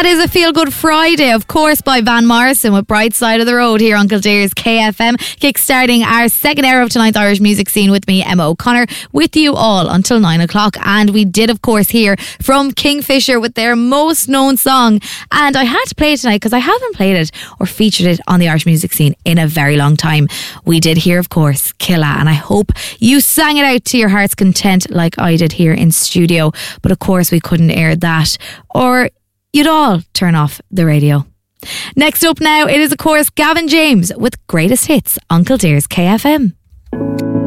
That is a Feel Good Friday, of course, by Van Morrison with Bright Side of the Road here on Kildare's KFM, kickstarting our second hour of tonight's Irish music scene with me, Emma O'Connor, with you all until 9 o'clock. And we did, of course, hear from Kingfisher with their most known song. And I had to play it tonight because I haven't played it or featured it on the Irish music scene in a very long time. We did hear, of course, Killa, and I hope you sang it out to your heart's content like I did here in studio. But of course, we couldn't air that, or you'd all turn off the radio. Next up now, it is of course Gavin James with Greatest Hits on Kildare's KFM.